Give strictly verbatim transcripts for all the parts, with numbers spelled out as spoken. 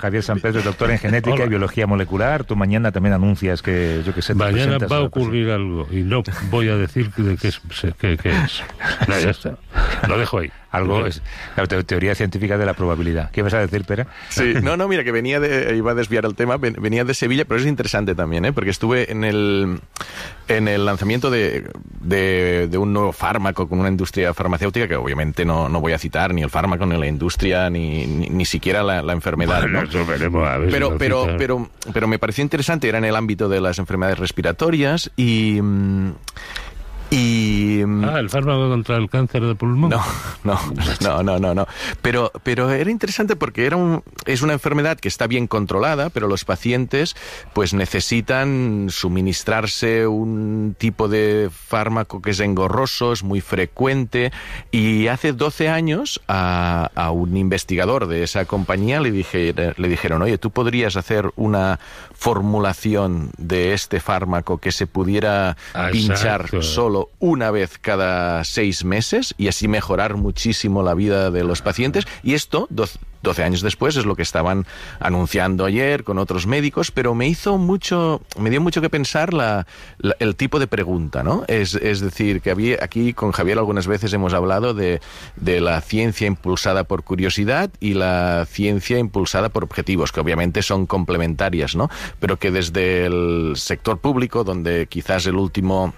Javier San Pedro, doctor en genética Hola. y biología molecular. Tú mañana también anuncias que, yo que sé... Mañana va a ocurrir algo y no voy a decir de qué es. Qué, qué es. No, ya está. Lo dejo ahí. Algo es la te teoría científica de la probabilidad. ¿Qué vas a decir, Pera? Sí, no, no, mira, que venía de... Iba a desviar el tema, venía de Sevilla, pero es interesante también, ¿eh? Porque estuve en el, en el lanzamiento de, de, de un nuevo fármaco con una industria farmacéutica que obviamente no, no voy a citar ni el fármaco, ni la industria, ni, ni, ni siquiera la, la enfermedad, bueno, ¿no? Eso veremos, a ver pero, si pero, pero, pero, pero me pareció interesante, era en el ámbito de las enfermedades respiratorias y... Y... Ah, el fármaco contra el cáncer de pulmón. No, no, no, no, no, no. Pero, pero era interesante porque era un, es una enfermedad que está bien controlada, pero los pacientes pues necesitan suministrarse un tipo de fármaco que es engorroso, es muy frecuente. Y hace doce años a, a un investigador de esa compañía le, dije, le dijeron, oye, tú podrías hacer una formulación de este fármaco que se pudiera Exacto. pinchar solo una vez cada seis meses y así mejorar muchísimo la vida de los pacientes. Y esto, doce años después, es lo que estaban anunciando ayer con otros médicos, pero me hizo mucho, me dio mucho que pensar la, la, el tipo de pregunta, ¿no? Es, es decir, que había, aquí con Javier algunas veces hemos hablado de, de la ciencia impulsada por curiosidad y la ciencia impulsada por objetivos, que obviamente son complementarias, ¿no? Pero que desde el sector público, donde quizás el último...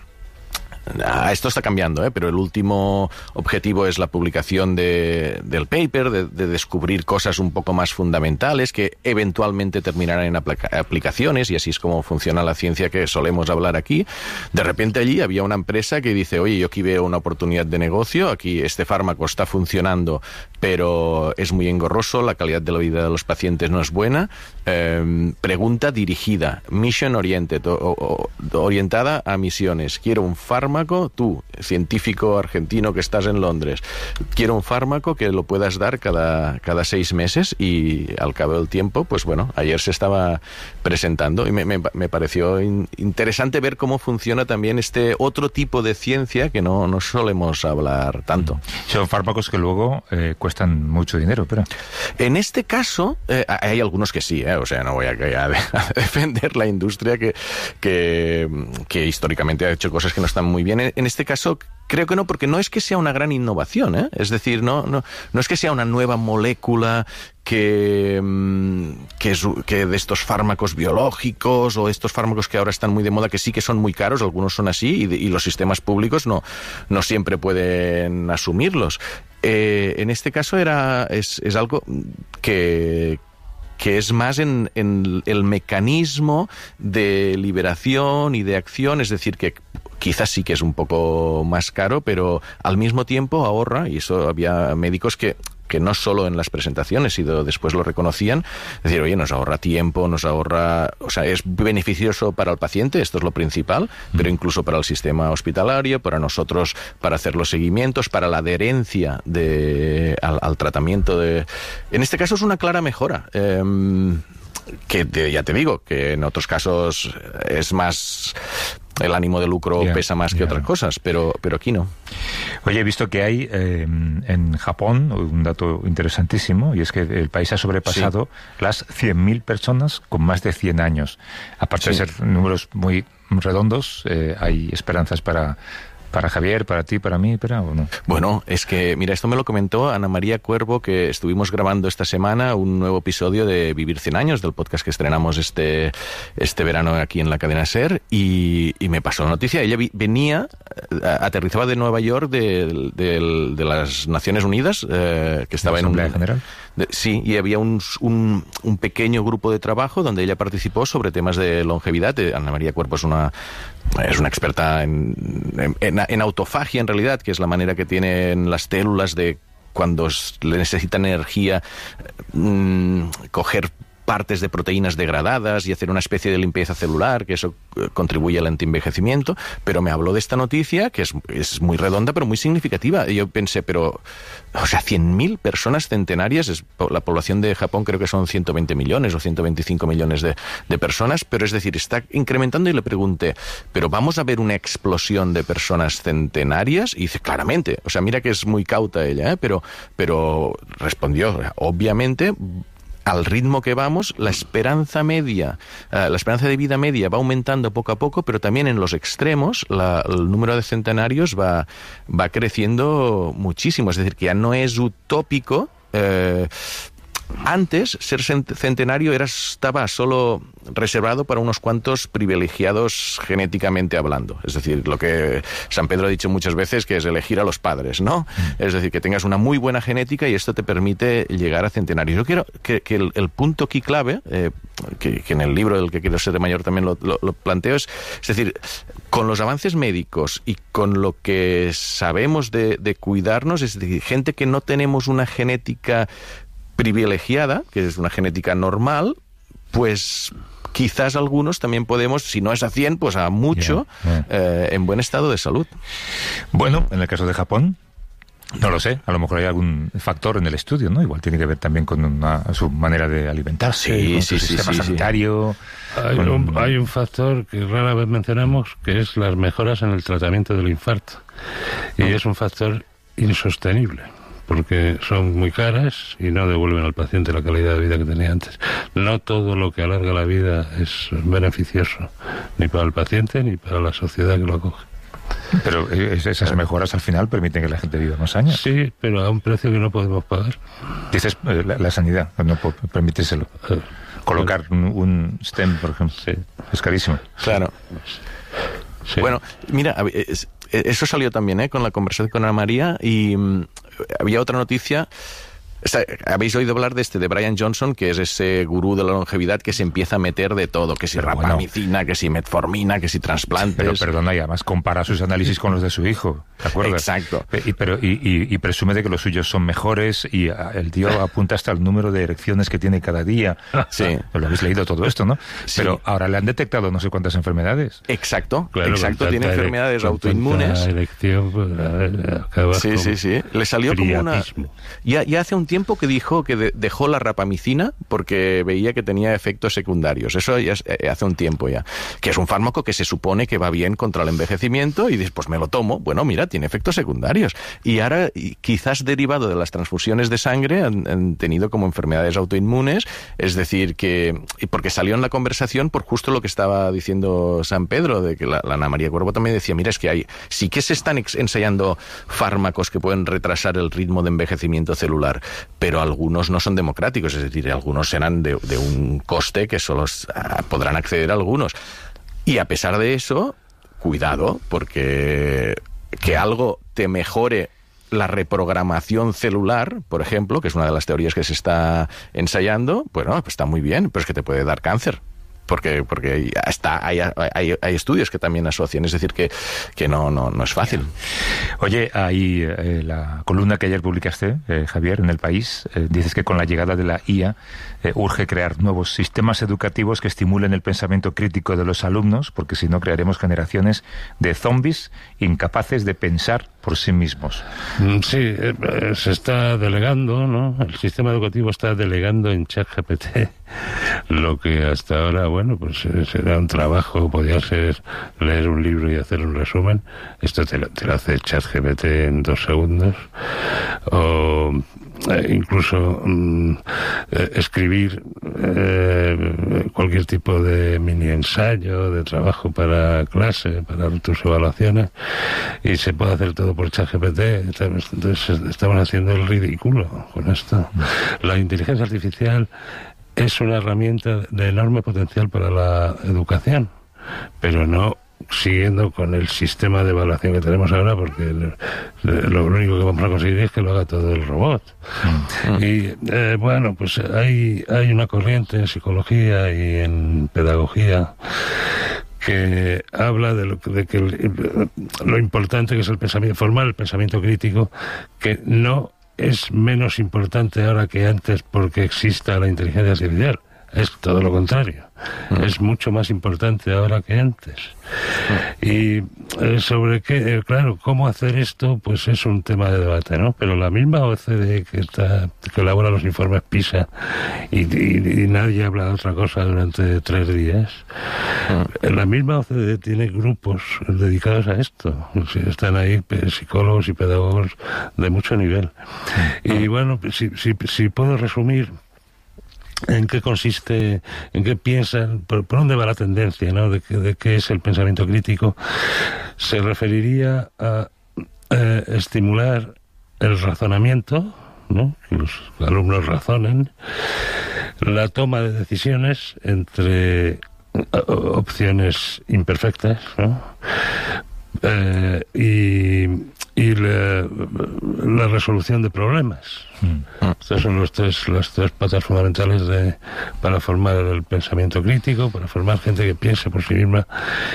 Ah, esto está cambiando, ¿eh? Pero el último objetivo es la publicación de, del paper, de, de descubrir cosas un poco más fundamentales que eventualmente terminarán en aplica- aplicaciones, y así es como funciona la ciencia que solemos hablar aquí. De repente allí había una empresa que dice, oye, yo aquí veo una oportunidad de negocio, aquí este fármaco está funcionando, pero es muy engorroso, la calidad de la vida de los pacientes no es buena. Eh, pregunta dirigida, mission oriented, o, o, orientada a misiones. Quiero un fármaco, tú, científico argentino que estás en Londres, quiero un fármaco que lo puedas dar cada, cada seis meses, y al cabo del tiempo, pues bueno, ayer se estaba presentando y me, me, me pareció in, interesante ver cómo funciona también este otro tipo de ciencia que no, no solemos hablar tanto. Son fármacos que luego eh, cuestan mucho dinero, pero... En este caso, eh, hay algunos que sí, ¿eh? O sea, no voy a, a, a defender la industria que, que, que históricamente ha hecho cosas que no están muy bien. En este caso, creo que no, porque no es que sea una gran innovación, ¿eh? Es decir, no, no, no es que sea una nueva molécula que, que, es, que de estos fármacos biológicos o estos fármacos que ahora están muy de moda, que sí que son muy caros, algunos son así, y, de, y los sistemas públicos no, no siempre pueden asumirlos. Eh, en este caso era es, es algo que... que es más en, en el mecanismo de liberación y de acción, es decir, que quizás sí que es un poco más caro, pero al mismo tiempo ahorra, y eso había médicos que que no solo en las presentaciones, sino después lo reconocían, es decir, oye, nos ahorra tiempo, nos ahorra, o sea, es beneficioso para el paciente, esto es lo principal, mm. pero incluso para el sistema hospitalario, para nosotros, para hacer los seguimientos, para la adherencia de, al, al tratamiento de... En este caso es una clara mejora. Eh, que te, ya te digo, que en otros casos es más... El ánimo de lucro yeah, pesa más que yeah. otras cosas, pero, pero aquí no. Oye, he visto que hay eh, en Japón un dato interesantísimo, y es que el país ha sobrepasado sí. las cien mil personas con más de cien años. Aparte sí. de ser números muy redondos, eh, hay esperanzas para... ¿Para Javier, para ti, para mí, para o no? Bueno, es que, mira, esto me lo comentó Ana María Cuervo, que estuvimos grabando esta semana un nuevo episodio de Vivir cien años, del podcast que estrenamos este, este verano aquí en la cadena SER, y, y me pasó la noticia. Ella vi, venía, aterrizaba de Nueva York, de, de, de las Naciones Unidas, eh, que estaba en un... general. De, sí, y había un, un, un pequeño grupo de trabajo donde ella participó sobre temas de longevidad. Ana María Cuervo es una, es una experta en, en, en autofagia, en realidad, que es la manera que tienen las células de, cuando le necesitan energía, mmm, coger partes de proteínas degradadas y hacer una especie de limpieza celular, que eso contribuye al antienvejecimiento. Pero me habló de esta noticia, que es, es muy redonda, pero muy significativa. Y yo pensé, pero, o sea, cien mil personas centenarias, es, la población de Japón creo que son ciento veinte millones o ciento veinticinco millones de, de personas, pero es decir, está incrementando. Y le pregunté, ¿pero vamos a ver una explosión de personas centenarias? Y dice, claramente. O sea, mira que es muy cauta ella, ¿eh? pero, pero respondió, obviamente... al ritmo que vamos, la esperanza media, uh, la esperanza de vida media va aumentando poco a poco, pero también en los extremos la, el número de centenarios va, va creciendo muchísimo. Es decir, que ya no es utópico. Eh, Antes, ser centenario era, estaba solo reservado para unos cuantos privilegiados genéticamente hablando. Es decir, lo que San Pedro ha dicho muchas veces, que es elegir a los padres, ¿no? Mm. Es decir, que tengas una muy buena genética y esto te permite llegar a centenarios. Yo quiero que, que el, el punto aquí clave, eh, que, que en el libro del que quiero ser de mayor también lo, lo, lo planteo, es, es decir, con los avances médicos y con lo que sabemos de, de cuidarnos, es decir, gente que no tenemos una genética privilegiada, que es una genética normal, pues quizás algunos también podemos, si no es a cien, pues a mucho, yeah, yeah. Eh, en buen estado de salud. Bueno, en el caso de Japón, no lo sé, a lo mejor hay algún factor en el estudio, ¿no? Igual tiene que ver también con una, su manera de alimentarse, sí, con sí, su sí, sistema sí, sanitario. Sí. Hay, con... un, hay un factor que rara vez mencionamos, que es las mejoras en el tratamiento del infarto. Y oh. es un factor insostenible, porque son muy caras y no devuelven al paciente la calidad de vida que tenía antes. No todo lo que alarga la vida es beneficioso, ni para el paciente ni para la sociedad que lo acoge. Pero esas mejoras al final permiten que la gente viva más años. Sí, pero a un precio que no podemos pagar. Dices eh, la, la sanidad, no permíteselo. Eh, Colocar un, un stem, por ejemplo, sí. Es carísimo. Claro. Sí. Bueno, mira, es, eso salió también ¿eh? con la conversación con Ana María y um, había otra noticia. O sea, habéis oído hablar de este de Brian Johnson, que es ese gurú de la longevidad que se empieza a meter de todo, que si pero rapamicina, bueno, que si metformina, que si trasplantes. Pero perdona, y además compara sus análisis con los de su hijo, ¿te acuerdas? Exacto. Y, pero, y, y, y presume de que los suyos son mejores y el tío apunta hasta el número de erecciones que tiene cada día. Sí. Lo habéis leído todo esto, ¿no? Sí. Pero ahora le han detectado no sé cuántas enfermedades. Exacto, claro, exacto. Tiene enfermedades autoinmunes. Erección, pues, acaba sí, sí, sí. Le salió como una... Ya, ya hace un tiempo que dijo que de, dejó la rapamicina porque veía que tenía efectos secundarios. Eso ya es, eh, hace un tiempo ya. Que es un fármaco que se supone que va bien contra el envejecimiento y dices, pues me lo tomo. Bueno, mira, tiene efectos secundarios. Y ahora, y quizás derivado de las transfusiones de sangre, han, han tenido como enfermedades autoinmunes. Es decir, que... Porque salió en la conversación por justo lo que estaba diciendo San Pedro, de que la, la Ana María Cuervo también decía, mira, es que hay sí que se están ex- ensayando fármacos que pueden retrasar el ritmo de envejecimiento celular, pero algunos no son democráticos, es decir, algunos serán de, de un coste que solo uh, podrán acceder a algunos. Y a pesar de eso, cuidado, porque que algo te mejore la reprogramación celular, por ejemplo, que es una de las teorías que se está ensayando, bueno, pues está muy bien, pero es que te puede dar cáncer. Porque porque hasta hay, hay, hay estudios que también asocian, es decir, que, que no, no, no es fácil. Oye, ahí eh, la columna que ayer publicaste, eh, Javier, en El País, eh, dices que con la llegada de la I A eh, urge crear nuevos sistemas educativos que estimulen el pensamiento crítico de los alumnos, porque si no crearemos generaciones de zombies incapaces de pensar por sí mismos. Sí, eh, se está delegando, ¿no? El sistema educativo está delegando en ChatGPT lo que hasta ahora, bueno, pues será un trabajo, podría ser leer un libro y hacer un resumen. Esto te lo, te lo hace ChatGPT en dos segundos. O eh, incluso mm, eh, escribir eh, cualquier tipo de mini ensayo, de trabajo para clase, para tus evaluaciones, y se puede hacer todo por ChatGPT. Entonces estamos haciendo el ridículo con esto. La inteligencia artificial es una herramienta de enorme potencial para la educación, pero no siguiendo con el sistema de evaluación que tenemos ahora, porque lo único que vamos a conseguir es que lo haga todo el robot. Mm. Y eh, bueno, pues hay, hay una corriente en psicología y en pedagogía que habla de lo, de que el, lo importante que es el pensamiento formal, el pensamiento crítico, que no es menos importante ahora que antes porque exista la inteligencia artificial. Es todo lo contrario. Mm. Es mucho más importante ahora que antes. Mm. Y eh, sobre qué, eh, claro, cómo hacer esto, pues es un tema de debate, ¿no? Pero la misma O C D E que está, que elabora los informes PISA y, y, y nadie habla de otra cosa durante tres días, mm. la misma O C D E tiene grupos dedicados a esto. Están ahí psicólogos y pedagogos de mucho nivel. Mm. Y bueno, si, si, si puedo resumir en qué consiste, en qué piensan, por, por dónde va la tendencia, ¿no? De, de qué es el pensamiento crítico, se referiría a eh, estimular el razonamiento, ¿no? Que los alumnos razonen, la toma de decisiones entre opciones imperfectas, ¿no? Eh, y, y la, la resolución de problemas. Mm. Estas son los tres, las tres patas fundamentales de, para formar el pensamiento crítico, para formar gente que piense por sí misma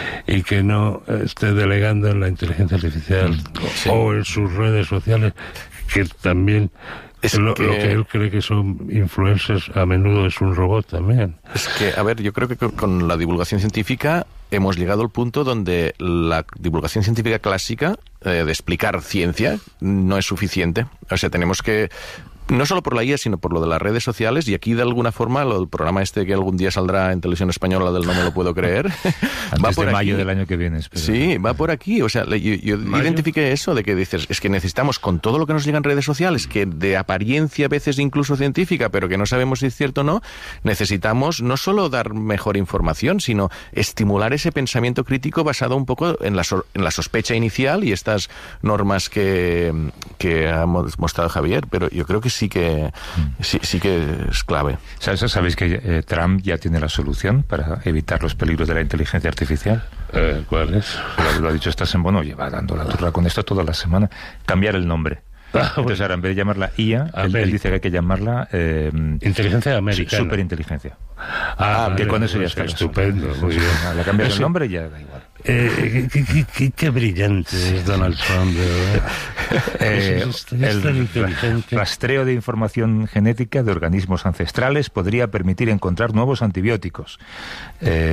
y que no esté delegando en la inteligencia artificial sí. o en sus redes sociales, que también es lo que... lo que él cree que son influencers a menudo es un robot también. Es que, a ver, yo creo que con la divulgación científica hemos llegado al punto donde la divulgación científica clásica eh, de explicar ciencia no es suficiente. O sea, tenemos que, no solo por la I A, sino por lo de las redes sociales, y aquí de alguna forma lo del programa este que algún día saldrá en televisión española del No me lo puedo creer, Antes va por de mayo aquí. del año que viene. Espero. Sí, va por aquí. O sea, yo, yo identifiqué eso de que dices, es que necesitamos, con todo lo que nos llega en redes sociales, que de apariencia a veces incluso científica, pero que no sabemos si es cierto o no, necesitamos no solo dar mejor información, sino estimular ese pensamiento crítico basado un poco en la, so, en la sospecha inicial y estas normas que, que ha mostrado Javier, pero yo creo que sí que sí, sí que es clave. ¿Sabes? ¿Sabéis que eh, Trump ya tiene la solución para evitar los peligros de la inteligencia artificial? Eh, ¿Cuál es? Lo, lo ha dicho esta semana, bueno, lleva dando la turra con esto toda la semana. Cambiar el nombre. Entonces ahora, en vez de llamarla I A, él, él dice que hay que llamarla eh, inteligencia americana, superinteligencia. Ah, que vale, con eso pues ya está estupendo, muy bien. Le cambias el nombre y ya da igual. Eh, qué, qué, qué, qué brillante es Donald Trump, de verdad. Eh, es, es, es el rastreo de información genética de organismos ancestrales podría permitir encontrar nuevos antibióticos. Eh,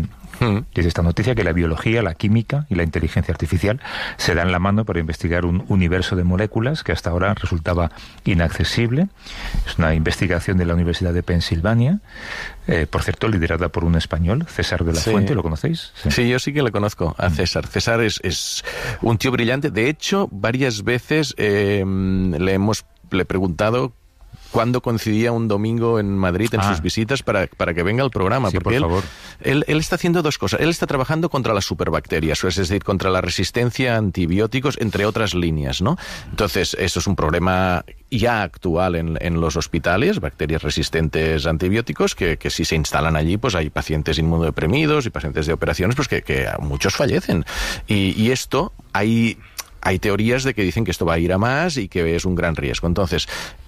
Dice esta noticia que la biología, la química y la inteligencia artificial se dan la mano para investigar un universo de moléculas que hasta ahora resultaba inaccesible. Es una investigación de la Universidad de Pensilvania, eh, por cierto, liderada por un español, César de la sí. Fuente. ¿Lo conocéis? Sí. sí, yo sí que le conozco a César. César es, es un tío brillante. De hecho, varias veces eh, le hemos le he preguntado cuándo coincidía un domingo en Madrid en ah. sus visitas para, para que venga al programa. Sí, porque por él, favor. Él, él está haciendo dos cosas. Él está trabajando contra las superbacterias, es decir, contra la resistencia a antibióticos, entre otras líneas, ¿no? Entonces, esto es un problema ya actual en, en los hospitales, bacterias resistentes a antibióticos, que, que si se instalan allí, pues hay pacientes inmunodeprimidos y pacientes de operaciones, pues que, que muchos fallecen. Y, y esto, hay, hay teorías de que dicen que esto va a ir a más y que es un gran riesgo. Entonces,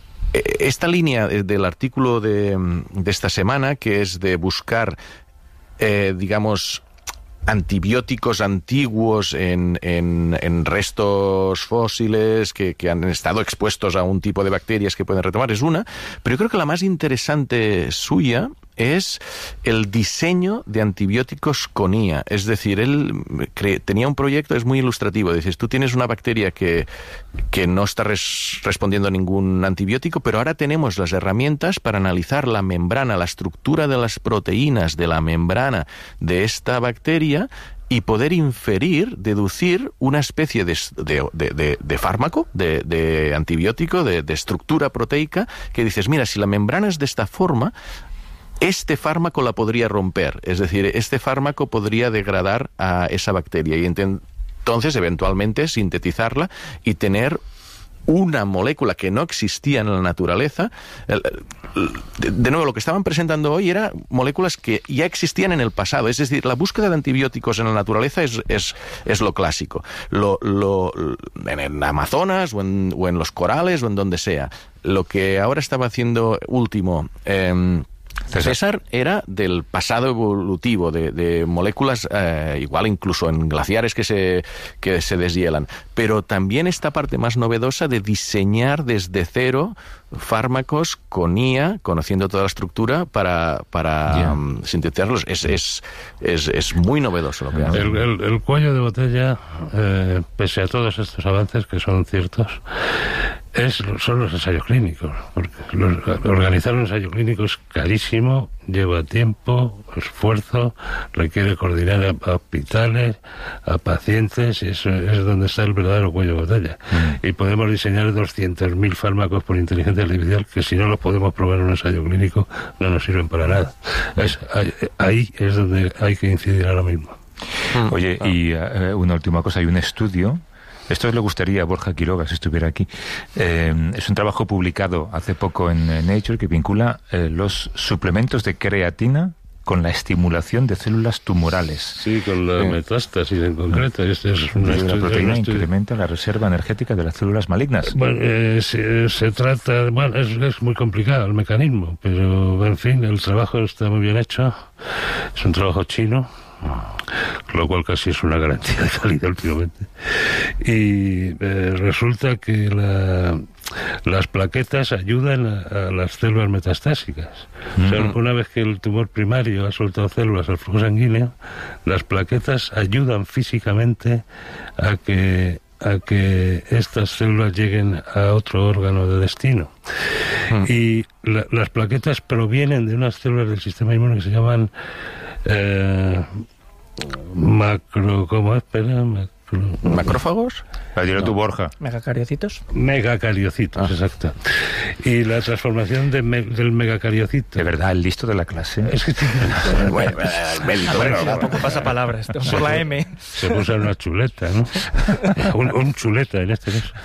esta línea del artículo de, de esta semana, que es de buscar, eh, digamos, antibióticos antiguos en, en, en restos fósiles que, que han estado expuestos a un tipo de bacterias que pueden retomar, es una, pero yo creo que la más interesante suya es el diseño de antibióticos con I A. Es decir, él cre- tenía un proyecto, es muy ilustrativo. Dices, tú tienes una bacteria que, que no está res- respondiendo a ningún antibiótico, pero ahora tenemos las herramientas para analizar la membrana, la estructura de las proteínas de la membrana de esta bacteria y poder inferir, deducir una especie de, de, de, de, de fármaco, de, de antibiótico, de, de estructura proteica, que dices, mira, si la membrana es de esta forma, este fármaco la podría romper, es decir, este fármaco podría degradar a esa bacteria y ent- entonces eventualmente sintetizarla y tener una molécula que no existía en la naturaleza. De nuevo, lo que estaban presentando hoy era moléculas que ya existían en el pasado, es decir, la búsqueda de antibióticos en la naturaleza es, es, es lo clásico, lo, lo, en el Amazonas o en, o en los corales o en donde sea. Lo que ahora estaba haciendo último eh, César. César era del pasado evolutivo, de, de moléculas, eh, igual incluso en glaciares que se, que se deshielan, pero también esta parte más novedosa de diseñar desde cero fármacos con I A, conociendo toda la estructura para, para yeah. um, sintetizarlos. Es, es, es, es muy novedoso lo que hace. El, el, el cuello de botella, eh, pese a todos estos avances que son ciertos, Es, son los ensayos clínicos, porque los, organizar un ensayo clínico es carísimo, lleva tiempo, esfuerzo, requiere coordinar a, a hospitales, a pacientes, y eso es donde está el verdadero cuello de batalla. Mm. Y podemos diseñar doscientos mil fármacos por inteligencia artificial que si no los podemos probar en un ensayo clínico no nos sirven para nada. Es, ahí, ahí es donde hay que incidir ahora mismo. Oye, y uh, una última cosa, hay un estudio. Esto le gustaría a Borja Quiroga si estuviera aquí. Eh, es un trabajo publicado hace poco en Nature que vincula eh, los suplementos de creatina con la estimulación de células tumorales. Sí, con la eh, metástasis en concreto. Eh, este es un la estudio, proteína un incrementa la reserva energética de las células malignas. Bueno, eh, se, se trata... Bueno, es, es muy complicado el mecanismo, pero, en fin, el trabajo está muy bien hecho. Es un trabajo chino, lo cual casi es una garantía de calidad últimamente. Y eh, resulta que la, las plaquetas ayudan a, a las células metastásicas. Mm-hmm. O sea, una vez que el tumor primario ha soltado células al flujo sanguíneo, las plaquetas ayudan físicamente a que a que estas células lleguen a otro órgano de destino. Mm. Y la, las plaquetas provienen de unas células del sistema inmune que se llaman eh, macro... ¿Cómo es? Espera, macro... ¿Macrófagos? Para decirlo tú, Borja. ¿Megacariocitos? Megacariocitos, ah. exacto. Y la transformación de me, del megacariocito... De verdad, el listo de la clase. Es que tiene... bueno, el mérito. Bueno, tampoco pasa palabras. Por la M. Se puso una chuleta, ¿no? un, un chuleta, en este caso.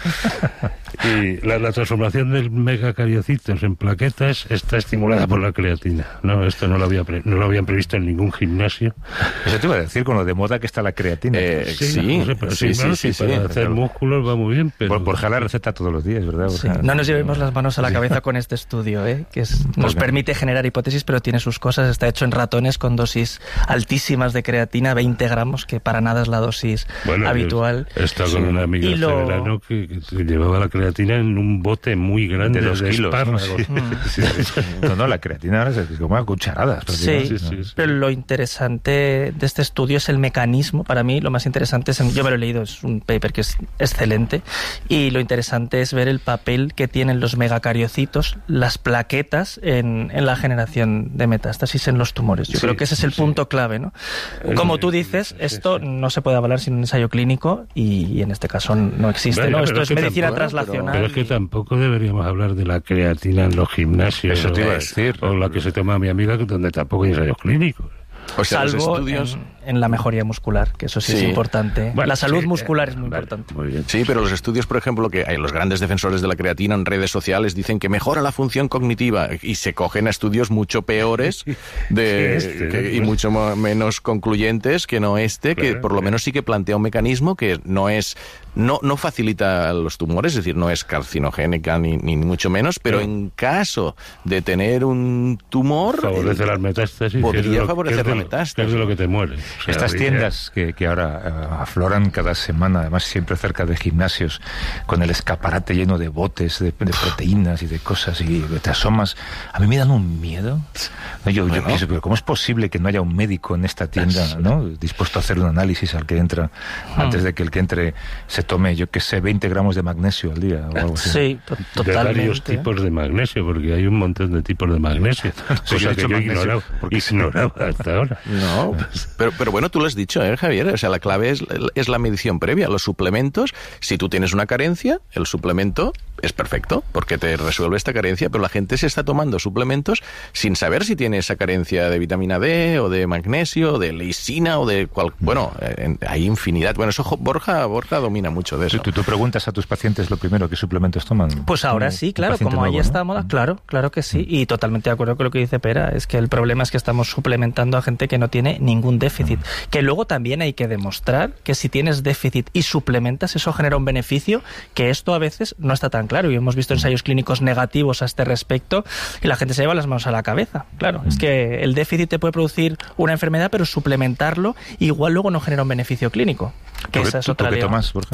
Y la, la transformación del megacariocitos en plaquetas está estimulada por la creatina. No, esto no lo, había pre, no lo habían previsto en ningún gimnasio. Eso te iba a decir, con lo de moda que está la creatina. Eh, sí, sí, no sé, pero sí, sí, bueno, sí, sí, sí, para hacer pero... músculos va muy bien, pero... Por, Borja la receta todos los días, ¿verdad? Sí. No nos llevemos las manos a la cabeza con este estudio, ¿eh? Que es, nos permite generar hipótesis, pero tiene sus cosas. Está hecho en ratones con dosis altísimas de creatina, veinte gramos, que para nada es la dosis bueno, habitual. He estado con una amiga este lo... verano que, que llevaba la creatina en un bote muy grande de dos de kilos. ¿No? Sí. Sí, sí. No, no, la creatina ahora es como a cucharadas. Sí, sí, sí, sí, pero lo interesante de este estudio es el mecanismo. Para mí lo más interesante es, yo me lo he leído, es un paper que es excelente, y lo interesante es ver el papel que tienen los megacariocitos, las plaquetas en, en la generación de metástasis en los tumores. Yo sí, creo que ese es el sí. punto clave, ¿no? Como tú dices, esto sí, sí. no se puede avalar sin un ensayo clínico y, y en este caso no existe, bueno, ¿no? Esto es, es medicina tampoco, translacional. Pero, pero es que tampoco deberíamos hablar de la creatina en los gimnasios. Eso te iba a decir. O la que se toma mi amiga, donde tampoco hay ensayos clínicos. O sea, salvo los estudios... en, en la mejoría muscular, que eso sí, sí. es importante. Bueno, la salud sí, muscular eh, es muy vale, importante. Muy bien. Sí, pero los estudios, por ejemplo, que hay los grandes defensores de la creatina en redes sociales dicen que mejora la función cognitiva y se cogen a estudios mucho peores de, este, que, y mucho menos concluyentes que no este, claro, que por lo menos sí que plantea un mecanismo que no es no no facilita los tumores, es decir, no es carcinogénica ni, ni mucho menos, pero no. en caso de tener un tumor... Favorece eh, las metástasis. Podría lo, favorecer la lo, metástasis. Que es de lo que te muere. O sea, estas tiendas que, que ahora uh, afloran cada semana, además siempre cerca de gimnasios, con el escaparate lleno de botes, de, de proteínas y de cosas, y te asomas, a mí me dan un miedo. No, yo, bueno. yo pienso, pero ¿cómo es posible que no haya un médico en esta tienda, ¿no? dispuesto a hacer un análisis al que entra, hmm. antes de que el que entre se tome, yo qué sé, veinte gramos de magnesio al día o algo así? Sí, to totalmente. De varios tipos de magnesio, porque hay un montón de tipos de magnesio, cosa que yo ignoraba, ignoraba hasta ahora. No, pero, pero bueno, tú lo has dicho, ¿eh, Javier? O sea, la clave es, es la medición previa. Los suplementos, si tú tienes una carencia, el suplemento es perfecto, porque te resuelve esta carencia, pero la gente se está tomando suplementos sin saber si tiene esa carencia de vitamina D, o de magnesio, o de lisina, o de cual... Bueno, eh, hay infinidad. Bueno, eso Borja, Borja domina mucho de eso. ¿Tú, tú preguntas a tus pacientes lo primero, ¿qué suplementos toman? Pues ahora sí, claro, como ahí está moda, claro, claro que sí, y totalmente de acuerdo con lo que dice Pera, es que el problema es que estamos suplementando a gente que no tiene ningún déficit, que luego también hay que demostrar que si tienes déficit y suplementas, eso genera un beneficio, que esto a veces no está tan claro, y hemos visto ensayos clínicos negativos a este respecto, y la gente se lleva las manos a la cabeza. Claro, es que el déficit te puede producir una enfermedad, pero suplementarlo igual luego no genera un beneficio clínico, que esa es otra ¿Qué tomas, Borja?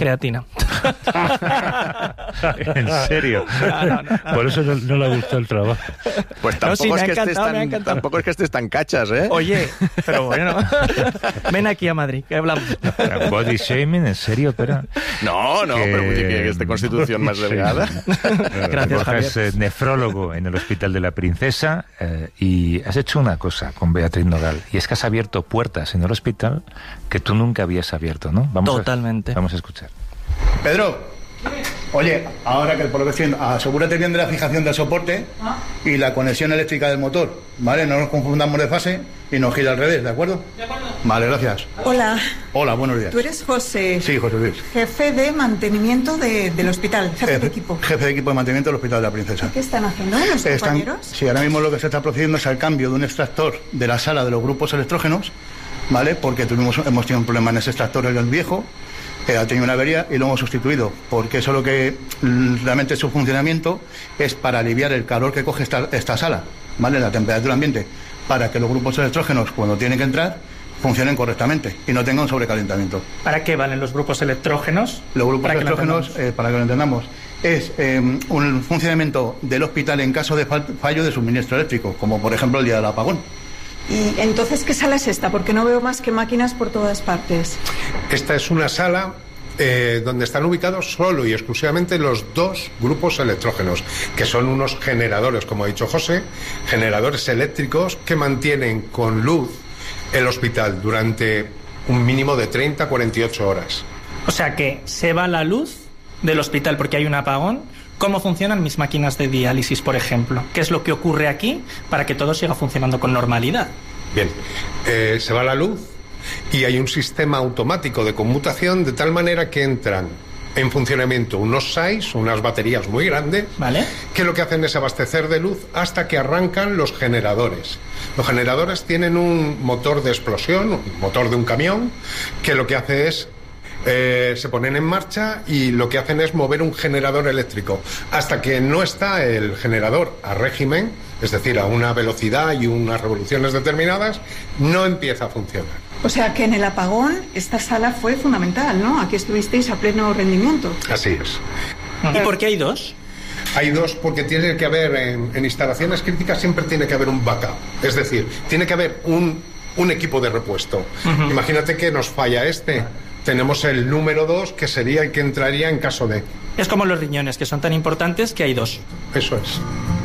Creatina. ¿En serio? No, no, no. Por eso no, no le gustó el trabajo. Pues tampoco, No, sí, me es ha que estés encantado, me ha tan, encantado. tampoco es que estés tan cachas, ¿eh? Oye, pero bueno. Ven aquí a Madrid, que hablamos. Body shaming, ¿en serio? Espera. No, no, Que- pero que, que esta constitución más Sí. delgada. Gracias, Borja Javier. es eh, nefrólogo en el Hospital de la Princesa eh, y has hecho una cosa con Beatriz Nogal, y es que has abierto puertas en el hospital que tú nunca habías abierto, ¿no? Vamos Totalmente. A, vamos a escuchar. Pedro, oye, ahora que por lo que estoy viendo, asegúrate bien de la fijación del soporte y la conexión eléctrica del motor, ¿vale? No nos confundamos de fase y nos gira al revés, ¿de acuerdo? De acuerdo. Vale, gracias. Hola, Hola, buenos días. tú eres José, Sí, José Luis. jefe de mantenimiento de- del hospital, jefe de equipo. Jefe de equipo de mantenimiento del Hospital de la Princesa. ¿Qué están haciendo los Están- compañeros? sí, ahora mismo lo que se está procediendo es al cambio de un extractor de la sala de los grupos electrógenos, ¿vale? Porque tuvimos, hemos tenido un problema en ese extractor, el viejo, eh, ha tenido una avería y lo hemos sustituido, porque eso lo que mm, realmente su funcionamiento es para aliviar el calor que coge esta, esta sala, ¿vale? La temperatura ambiente, para que los grupos electrógenos, cuando tienen que entrar, funcionen correctamente y no tengan sobrecalentamiento. ¿Para qué valen los grupos electrógenos? Los grupos Para que lo electrógenos, entendamos. eh, para que lo entendamos, es eh, un funcionamiento del hospital en caso de fal- fallo de suministro eléctrico, como por ejemplo el día del apagón. ¿Y entonces qué sala es esta? Porque no veo más que máquinas por todas partes. Esta es una sala eh, donde están ubicados solo y exclusivamente los dos grupos electrógenos, que son unos generadores, como ha dicho José, generadores eléctricos que mantienen con luz el hospital durante un mínimo de treinta a cuarenta y ocho horas. O sea que se va la luz del hospital porque hay un apagón. ¿Cómo funcionan mis máquinas de diálisis, por ejemplo? ¿Qué es lo que ocurre aquí para que todo siga funcionando con normalidad? Bien, eh, se va la luz y hay un sistema automático de conmutación de tal manera que entran en funcionamiento unos S A Is, unas baterías muy grandes, ¿Vale? que lo que hacen es abastecer de luz hasta que arrancan los generadores. Los generadores tienen un motor de explosión, un motor de un camión, que lo que hace es Eh, se ponen en marcha y lo que hacen es mover un generador eléctrico hasta que no está el generador a régimen, es decir, a una velocidad y unas revoluciones determinadas, no empieza a funcionar. O sea que en el apagón esta sala fue fundamental, ¿no? Aquí estuvisteis a pleno rendimiento. Así es. ¿Y por qué hay dos? Hay dos porque tiene que haber, en, en instalaciones críticas siempre tiene que haber un backup, es decir, tiene que haber un, un equipo de repuesto. Ujú. Imagínate que nos falla este, tenemos el número dos que sería el que entraría en caso de... Es como los riñones, que son tan importantes que hay dos. Eso es.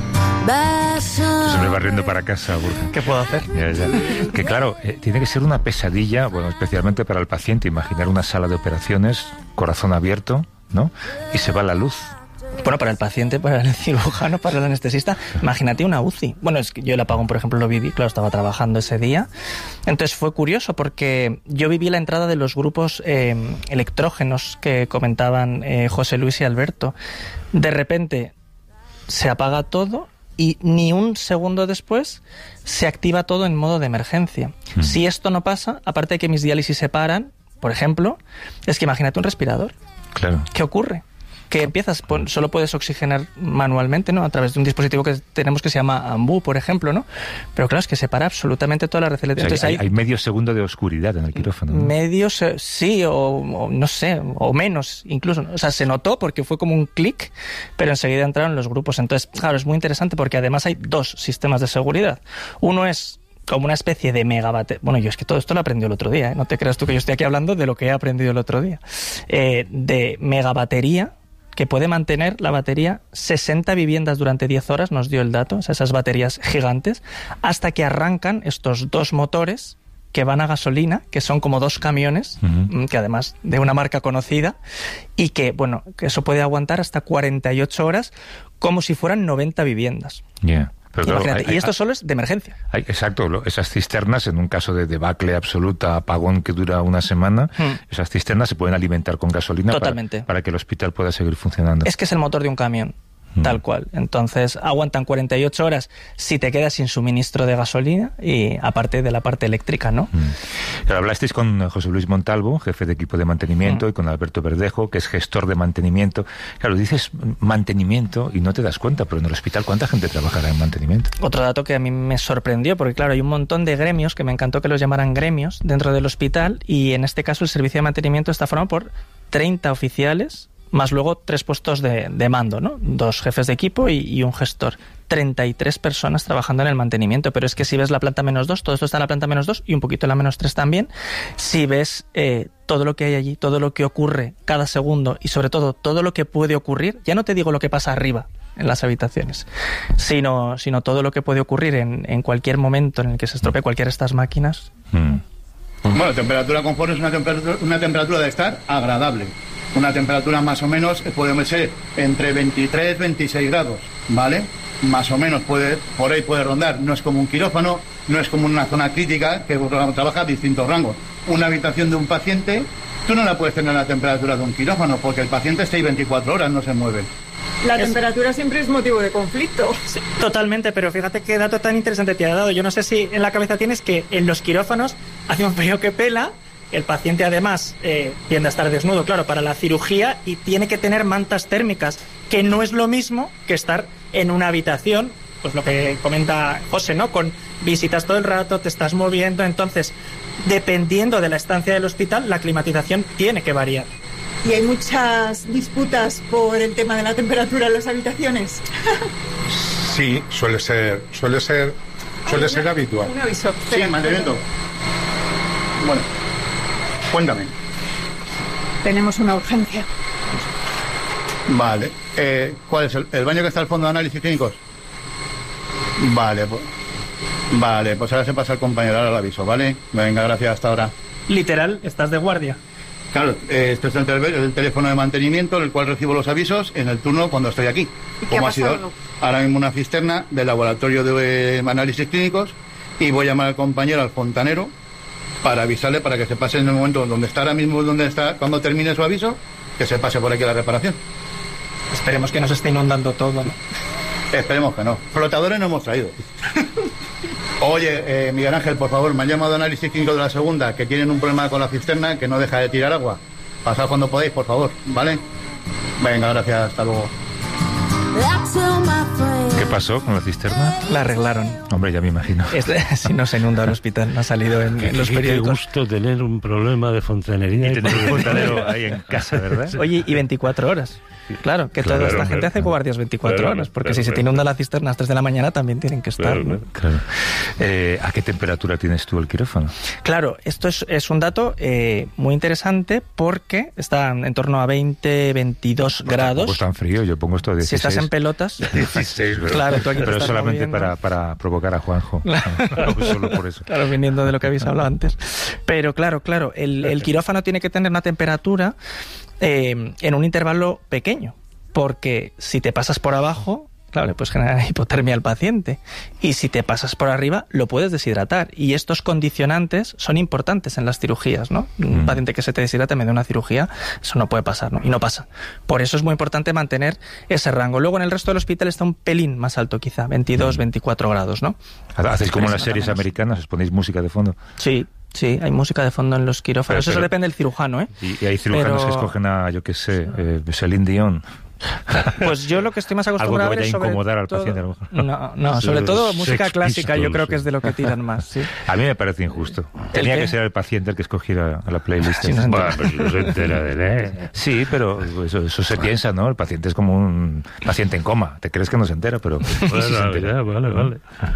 Se me va riendo para casa, Borja. ¿Qué puedo hacer? Ya, ya. Que claro, eh, tiene que ser una pesadilla, bueno, especialmente para el paciente, imaginar una sala de operaciones, corazón abierto, ¿no? Y se va la luz. Bueno, para el paciente, para el cirujano, para el anestesista, imagínate una U C I. Bueno, es que yo el apagón, por ejemplo, lo viví, claro, estaba trabajando ese día. Entonces fue curioso porque yo viví la entrada de los grupos eh, electrógenos que comentaban eh, José Luis y Alberto. De repente se apaga todo y ni un segundo después se activa todo en modo de emergencia. Mm. Si esto no pasa, aparte de que mis diálisis se paran, por ejemplo, es que imagínate un respirador. Claro. ¿Qué ocurre? Que empiezas, pon- solo puedes oxigenar manualmente, ¿no? A través de un dispositivo que tenemos que se llama AMBU, por ejemplo, ¿no? Pero claro, es que separa absolutamente toda la red O sea, eléctrica. hay, Entonces hay medio segundo de oscuridad en el quirófano, ¿no? medios, eh, sí, o, o no sé, o menos incluso. ¿no? O sea, se notó porque fue como un clic, pero enseguida entraron los grupos. Entonces, claro, es muy interesante porque además hay dos sistemas de seguridad. Uno es como una especie de megabatería. Bueno, yo es que todo esto lo aprendí el otro día, ¿eh? No te creas tú que yo estoy aquí hablando de lo que he aprendido el otro día. Eh, de megabatería, que puede mantener la batería sesenta viviendas durante diez horas, nos dio el dato, o sea, esas baterías gigantes, hasta que arrancan estos dos motores que van a gasolina, que son como dos camiones, Ujú. que además de una marca conocida, y que, bueno, que eso puede aguantar hasta cuarenta y ocho horas, como si fueran noventa viviendas. Ya. Pero claro, Imagínate. hay- y esto hay- solo es de emergencia. hay- exacto, lo- esas cisternas, en un caso de debacle absoluta, apagón que dura una semana, Hmm. esas cisternas se pueden alimentar con gasolina para- Totalmente. Para, que el hospital pueda seguir funcionando. Es que es el motor de un camión. Tal cual. Entonces aguantan cuarenta y ocho horas si te quedas sin suministro de gasolina y aparte de la parte eléctrica, ¿no? Mm. Pero hablasteis con José Luis Montalvo, jefe de equipo de mantenimiento, mm. y con Alberto Verdejo, que es gestor de mantenimiento. Claro, dices mantenimiento y no te das cuenta, pero en el hospital, ¿cuánta gente trabajará en mantenimiento? Otro dato que a mí me sorprendió, porque claro, hay un montón de gremios, que me encantó que los llamaran gremios, dentro del hospital, y en este caso el servicio de mantenimiento está formado por treinta oficiales, más luego tres puestos de, de mando, ¿no? Dos jefes de equipo y, y un gestor. treinta y tres personas trabajando en el mantenimiento, pero es que si ves la planta menos dos, todo esto está en la planta menos dos y un poquito en la menos tres también. Si ves eh, todo lo que hay allí, todo lo que ocurre cada segundo y sobre todo todo lo que puede ocurrir, ya no te digo lo que pasa arriba en las habitaciones, sino, sino todo lo que puede ocurrir en, en cualquier momento en el que se estropee cualquiera de estas máquinas. Mm. Bueno, temperatura confort es una temperatura, una temperatura de estar agradable. Una temperatura más o menos puede ser entre veintitrés y veintiséis grados, ¿vale? Más o menos puede, por ahí puede rondar. No es como un quirófano, no es como una zona crítica que trabaja a distintos rangos. Una habitación de un paciente, tú no la puedes tener a la temperatura de un quirófano porque el paciente está ahí veinticuatro horas, no se mueve. La Es- temperatura siempre es motivo de conflicto. Sí, totalmente, pero fíjate qué dato tan interesante te ha dado. Yo no sé si en la cabeza tienes que en los quirófanos hace un frío que pela, el paciente además eh, tiende a estar desnudo, claro, para la cirugía y tiene que tener mantas térmicas, que no es lo mismo que estar en una habitación, pues lo que comenta José, ¿no? Con visitas todo el rato, te estás moviendo, entonces, dependiendo de la estancia del hospital, la climatización tiene que variar. Y hay muchas disputas por el tema de la temperatura en las habitaciones. Sí, suele ser, suele ser, suele ser habitual. Un aviso. Sí, mantenimiento. Bueno, cuéntame. Tenemos una urgencia. Vale. Eh, ¿Cuál es el, el baño que está al fondo de análisis clínicos? Vale, pues. Vale, pues ahora se pasa el compañero, ahora lo aviso, ¿vale? Venga, gracias, hasta ahora. Literal, estás de guardia. Claro, eh, esto es el, tel- el teléfono de mantenimiento, en el cual recibo los avisos en el turno cuando estoy aquí. ¿Y qué ha Como ha sido pasado? ahora mismo una cisterna del laboratorio de eh, análisis clínicos, y voy a llamar al compañero, al fontanero, para avisarle para que se pase en el momento donde está ahora mismo, donde está, cuando termine su aviso, que se pase por aquí a la reparación. Esperemos que no se esté inundando todo, ¿no? Esperemos que no. Flotadores no hemos traído. Oye, eh, Miguel Ángel, por favor, me han llamado análisis clínico de la segunda, que tienen un problema con la cisterna, que no deja de tirar agua. Pasad cuando podéis, por favor, ¿vale? Venga, gracias, hasta luego. ¿Qué pasó con la cisterna? La arreglaron. Hombre, ya me imagino. Es- si no se inunda el hospital, no ha salido en, en los Qué- qué periódicos. gusto tener un problema de fontanería. Y tener un poder- fontanero ahí en casa, ¿verdad? Oye, y veinticuatro horas. Claro, que toda Claro, esta claro, gente hace claro. guardias veinticuatro Claro, horas, porque claro, si se te claro. inunda la cisterna a las tres de la mañana también tienen que estar. Claro, ¿no? claro. Claro. Eh, ¿A qué temperatura tienes tú el quirófano? Claro, esto es, es un dato eh, muy interesante porque está en torno a veinte, veintidós grados. Pues tan frío, yo pongo esto a Si dieciséis. estás en pelotas, dieciséis, pero, Claro, tú aquí te pero estás solamente moviendo. para, para provocar a Juanjo. Solo por eso. claro, viniendo de lo que habéis hablado antes. Pero claro, claro, el, el quirófano tiene que tener una temperatura eh, en un intervalo pequeño, porque si te pasas por abajo, claro, le puedes generar hipotermia al paciente, y si te pasas por arriba, lo puedes deshidratar. Y estos condicionantes son importantes en las cirugías, ¿no? Un Mm. paciente que se te deshidrata en medio de una cirugía, eso no puede pasar, ¿no? Y no pasa. Por eso es muy importante mantener ese rango. Luego en el resto del hospital está un pelín más alto, quizá, veintidós, veinticuatro grados, ¿no? Hacéis como en las Pero series menos. americanas, os ponéis música de fondo. Sí, sí, hay música de fondo en los quirófanos. Pero- Eso pero- depende del cirujano, ¿eh? Y, y hay cirujanos Pero- que escogen a, yo qué sé, eh, Celine Dion. Pues yo lo que estoy más Algo que acostumbrado vaya a es sobre incomodar al todo- paciente, a lo mejor. No, no, sobre Sex todo música clásica, yo Pistols. creo que es de lo que tiran más, sí. A mí me parece injusto. Tenía qué? que ser el paciente el que escogiera a la playlist. Sí, no se Bueno, pues no se entera de nada. Sí, pero eso, eso se piensa, ¿no? El paciente es como un paciente en coma. Te crees que no se entera, pero sí se Bueno, entera. ya, vale, vale.